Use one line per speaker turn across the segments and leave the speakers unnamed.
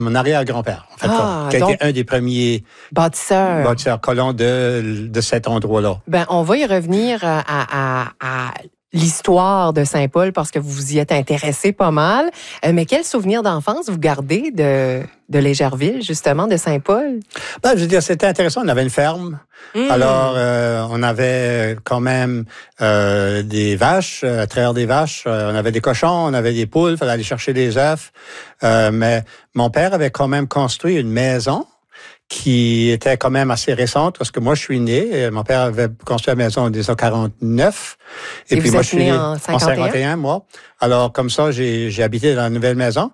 mon arrière-grand-père, en fait, qui a été un des premiers bâtisseurs colons de cet endroit-là.
Ben, on va y revenir à l'histoire de Saint-Paul parce que vous vous y êtes intéressé pas mal. Mais quel souvenir d'enfance vous gardez de Légerville, justement, de Saint-Paul?
Ben, je veux dire, c'était intéressant. On avait une ferme. Alors, on avait quand même des vaches, à travers des vaches. On avait des cochons, on avait des poules. Il fallait aller chercher des œufs. Mais mon père avait quand même construit une maison qui était quand même assez récente, parce que moi, je suis né. Mon père avait construit la maison en 1949.
Et puis moi, je suis né
en 51, moi. Alors, comme ça, j'ai habité dans la nouvelle maison.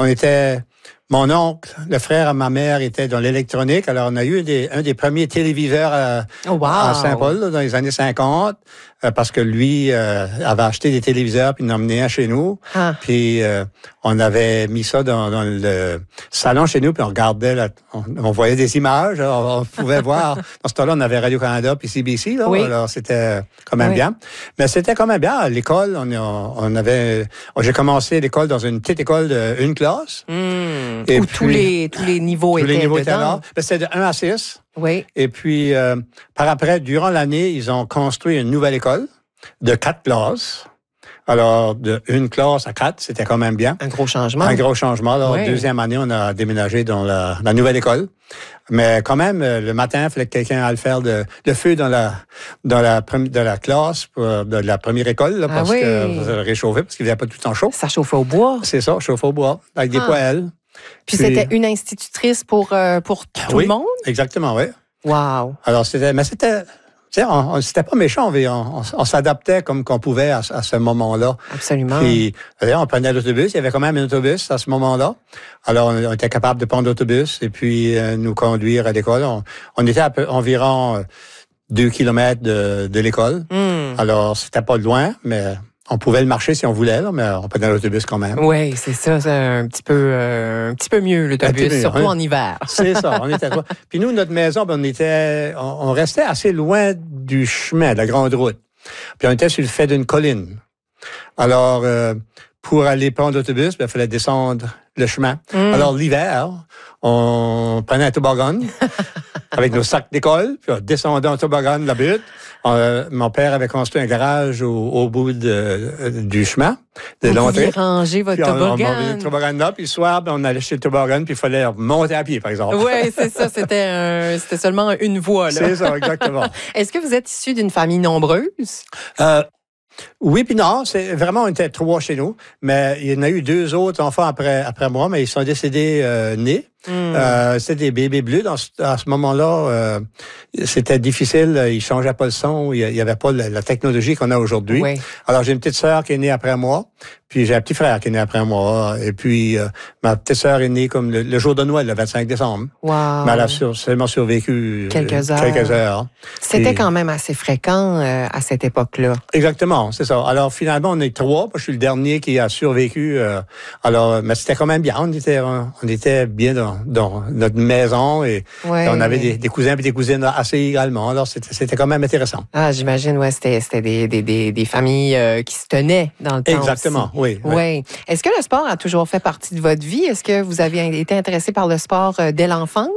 Mon oncle, le frère à ma mère, était dans l'électronique. Alors, on a eu un des premiers téléviseurs à Saint-Paul, là, dans les années 50, parce que lui avait acheté des téléviseurs puis il en emmené un chez nous. Puis on avait mis ça dans le salon chez nous, puis on regardait, on voyait des images. Alors, on pouvait voir. Dans ce temps-là, on avait Radio-Canada puis CBC. Là,
oui.
Alors, c'était quand même bien. Mais c'était quand même bien. À l'école, j'ai commencé l'école dans une petite école d'une classe.
Et où tous les niveaux étaient dedans.
C'était de 1 à 6.
Oui.
Et puis, par après, durant l'année, ils ont construit une nouvelle école de 4 classes. Alors, de 1 classe à 4, c'était quand même bien.
Un gros changement.
Un gros changement. Alors, deuxième année, on a déménagé dans la nouvelle école. Mais quand même, le matin, il fallait que quelqu'un aille faire le feu dans la classe, de la première école, là, parce que ça réchauffait, parce qu'il n'y avait pas tout le temps chaud.
Ça chauffait au bois?
C'est ça, chauffait au bois, avec des poêles.
Puis c'était une institutrice pour tout le monde?
Exactement, oui.
Wow.
Alors, c'était pas méchant, on s'adaptait comme qu'on pouvait à ce moment-là.
Absolument.
Puis, on prenait l'autobus, il y avait quand même un autobus à ce moment-là. Alors, on était capable de prendre l'autobus et puis nous conduire à l'école. On était à environ 2 kilomètres de l'école. Alors, c'était pas loin, mais on pouvait le marcher si on voulait, là, mais on prenait l'autobus quand même.
Oui, c'est ça, c'est un petit peu mieux l'autobus, surtout en hiver.
C'est ça, on était. Puis nous, notre maison, on restait assez loin du chemin, de la grande route. Puis on était sur le fait d'une colline. Alors, pour aller prendre l'autobus, il fallait descendre le chemin. Alors, l'hiver, on prenait un toboggan avec nos sacs d'école, puis on descendait en toboggan la butte. Mon père avait construit un garage au bout du chemin, de l'entrée.
Vous rangez votre toboggan.
On le toboggan là, puis le soir, on allait chez le toboggan, puis il fallait monter à pied, par exemple.
Oui, c'est ça. C'était seulement une voie, là.
C'est ça, exactement.
Est-ce que vous êtes issu d'une famille nombreuse?
Oui, puis non, on était 3 chez nous, mais il y en a eu 2 autres enfants après moi, mais ils sont décédés nés. C'était des bébés bleus à ce moment-là. C'était difficile, ils changeaient pas le son, il y avait pas la technologie qu'on a aujourd'hui.
Oui.
Alors j'ai une petite sœur qui est née après moi, puis j'ai un petit frère qui est né après moi, et puis ma petite sœur est née comme le jour de Noël, le 25 décembre.
Wow.
Mais elle a seulement survécu
quelques heures. C'était quand même assez fréquent à cette époque-là.
Exactement, c'est ça. Alors finalement, on est 3. Je suis le dernier qui a survécu. Mais c'était quand même bien. On était bien dans notre maison et on avait des cousins et des cousines assez également. Alors c'était quand même intéressant.
Ah, j'imagine, c'était des familles qui se tenaient dans le temps.
Exactement,
aussi. Oui. Est-ce que le sport a toujours fait partie de votre vie? Est-ce que vous avez été intéressé par le sport dès l'enfance?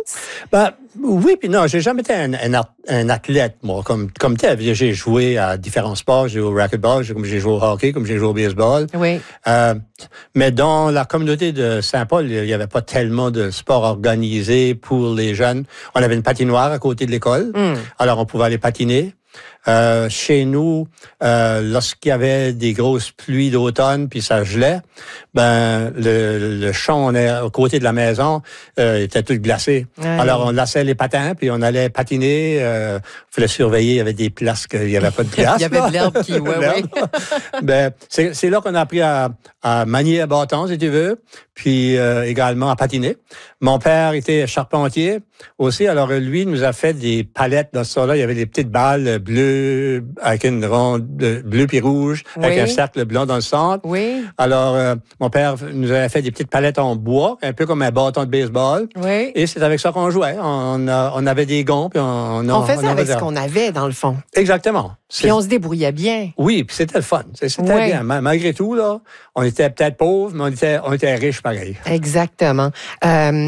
Oui, puis non, j'ai jamais été un athlète, moi, comme tel. J'ai joué à différents sports. J'ai joué au racquetball, j'ai joué au hockey, comme j'ai joué au baseball.
Oui.
Mais dans la communauté de Saint-Paul, il n'y avait pas tellement de sport organisé pour les jeunes. On avait une patinoire à côté de l'école. Alors, on pouvait aller patiner. Chez nous, lorsqu'il y avait des grosses pluies d'automne, puis ça gelait, le champ à côté de la maison était tout glacé. Ouais. Alors, on laissait les patins, puis on allait patiner. Il fallait surveiller, il y avait des places qu'il n'y avait pas de glace.
Il y avait de l'herbe qui...
c'est là qu'on a appris à manier un bâton, si tu veux, puis également à patiner. Mon père était charpentier, aussi. Alors, lui, il nous a fait des palettes dans ce temps-là. Il y avait des petites balles bleues avec une ronde bleu puis rouge, avec un cercle blanc dans le centre.
Oui.
Alors, mon père nous avait fait des petites palettes en bois, un peu comme un bâton de baseball.
Oui.
Et c'est avec ça qu'on jouait. On avait des gonds, puis
on faisait avec ce qu'on avait, dans le fond.
Exactement.
Puis on se débrouillait bien.
Oui, puis c'était le fun. C'était bien. Malgré tout, là, on était peut-être pauvres, mais on était riches pareil.
Exactement.